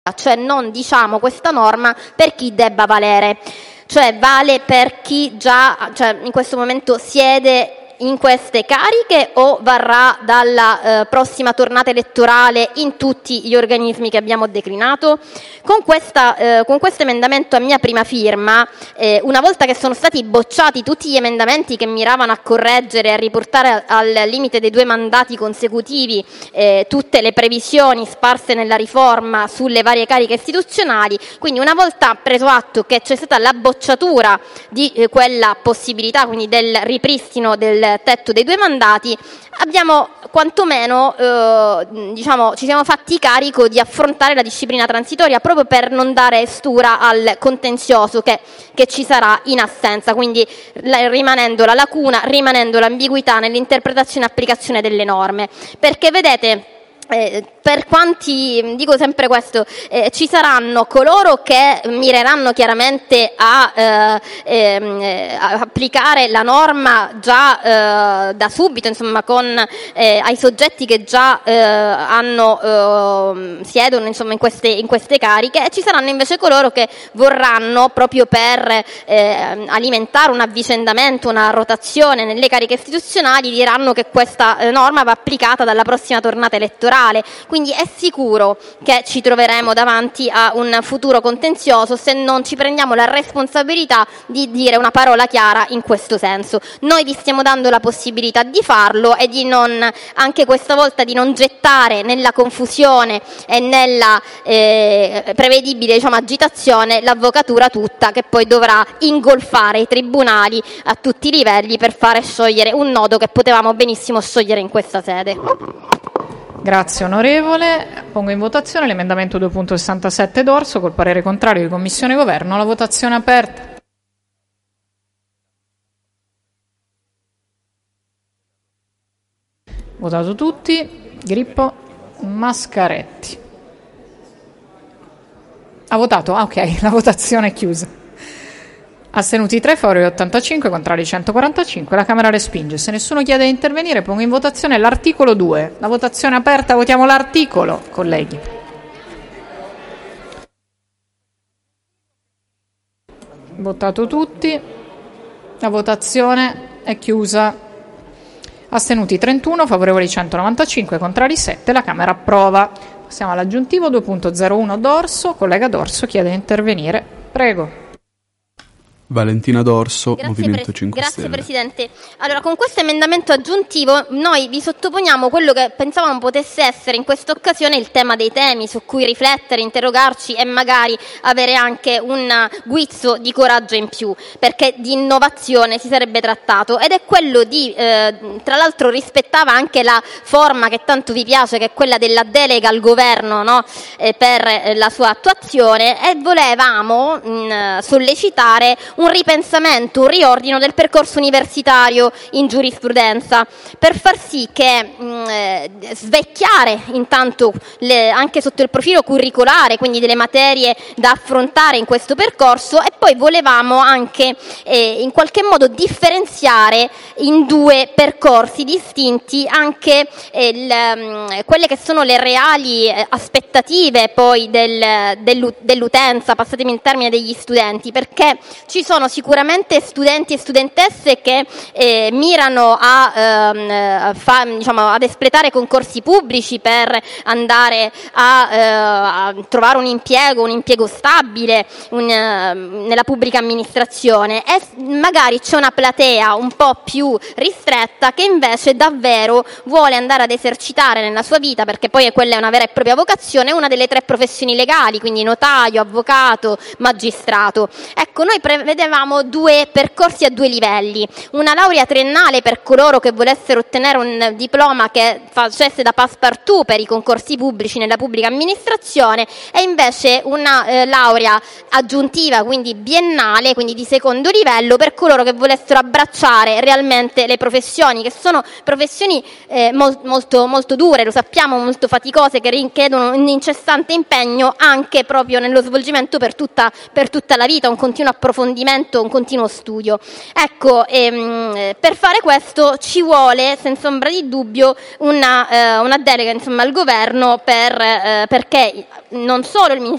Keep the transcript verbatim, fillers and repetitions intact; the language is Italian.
cioè non diciamo questa norma per chi debba valere, cioè vale per chi già, cioè in questo momento siede in queste cariche o varrà dalla eh, prossima tornata elettorale in tutti gli organismi che abbiamo declinato? Con, questa, eh, con questo emendamento a mia prima firma, eh, una volta che sono stati bocciati tutti gli emendamenti che miravano a correggere e a riportare al limite dei due mandati consecutivi eh, tutte le previsioni sparse nella riforma sulle varie cariche istituzionali, quindi una volta preso atto che c'è stata la bocciatura di eh, quella possibilità, quindi del ripristino del tetto dei due mandati, abbiamo quantomeno eh, diciamo, ci siamo fatti carico di affrontare la disciplina transitoria proprio per non dare stura al contenzioso che, che ci sarà in assenza, quindi la, rimanendo la lacuna, rimanendo l'ambiguità nell'interpretazione e applicazione delle norme, perché vedete, Eh, per quanti, dico sempre questo, eh, ci saranno coloro che mireranno chiaramente a, eh, eh, a applicare la norma già eh, da subito, insomma, con, eh, ai soggetti che già eh, hanno, eh, siedono insomma, in, queste, in queste cariche, e ci saranno invece coloro che vorranno, proprio per eh, alimentare un avvicendamento, una rotazione nelle cariche istituzionali, diranno che questa eh, norma va applicata dalla prossima tornata elettorale. Quindi è sicuro che ci troveremo davanti a un futuro contenzioso se non ci prendiamo la responsabilità di dire una parola chiara in questo senso. Noi vi stiamo dando la possibilità di farlo e di non, anche questa volta, di non gettare nella confusione e nella eh, prevedibile diciamo, agitazione l'avvocatura tutta, che poi dovrà ingolfare i tribunali a tutti i livelli per fare sciogliere un nodo che potevamo benissimo sciogliere in questa sede. Grazie onorevole. Pongo in votazione l'emendamento due punto sessantasette Dorso col parere contrario di Commissione e Governo. La votazione è aperta. Votato tutti. Grippo, Mascaretti. Ha votato? Ah, ok, la votazione è chiusa. Astenuti tre, favorevoli ottantacinque, contrari centoquarantacinque. La Camera respinge. Se nessuno chiede di intervenire, pongo in votazione l'articolo due. La votazione è aperta, votiamo l'articolo, colleghi. Votato tutti. La votazione è chiusa. Astenuti trentuno, favorevoli centonovantacinque, contrari sette. La Camera approva. Passiamo all'aggiuntivo due punto zero uno Dorso. Collega Dorso chiede di intervenire. Prego. Valentina Dorso, Grazie Movimento pre- cinque Grazie Stelle. Presidente. Allora, con questo emendamento aggiuntivo noi vi sottoponiamo quello che pensavamo potesse essere in questa occasione il tema dei temi su cui riflettere, interrogarci e magari avere anche un guizzo di coraggio in più, perché di innovazione si sarebbe trattato, ed è quello di, eh, tra l'altro rispettava anche la forma che tanto vi piace, che è quella della delega al governo, no? eh, per eh, la sua attuazione, e volevamo mh, sollecitare un ripensamento, un riordino del percorso universitario in giurisprudenza, per far sì che mh, eh, svecchiare intanto le, anche sotto il profilo curricolare, quindi delle materie da affrontare in questo percorso, e poi volevamo anche eh, in qualche modo differenziare in due percorsi distinti anche eh, il, mh, quelle che sono le reali eh, aspettative poi del, dell'utenza, passatemi il termine, degli studenti, perché ci sono sicuramente studenti e studentesse che eh, mirano a, ehm, fa, diciamo, ad espletare concorsi pubblici per andare a, eh, a trovare un impiego, un impiego stabile un, eh, nella pubblica amministrazione, e magari c'è una platea un po' più ristretta che invece davvero vuole andare ad esercitare nella sua vita, perché poi quella è una vera e propria vocazione, una delle tre professioni legali, quindi notaio, avvocato, magistrato. Ecco, noi prevedevamo due percorsi a due livelli: una laurea triennale per coloro che volessero ottenere un diploma che facesse da passepartout per i concorsi pubblici nella pubblica amministrazione, e invece una eh, laurea aggiuntiva, quindi biennale, quindi di secondo livello, per coloro che volessero abbracciare realmente le professioni, che sono professioni eh, mol- molto, molto dure, lo sappiamo, molto faticose, che richiedono un incessante impegno anche proprio nello svolgimento per tutta, per tutta la vita, un continuo approfondimento approfondimento, un continuo studio. Ecco, ehm, per fare questo ci vuole senza ombra di dubbio una, eh, una delega insomma, al governo per, eh, perché non solo il Ministero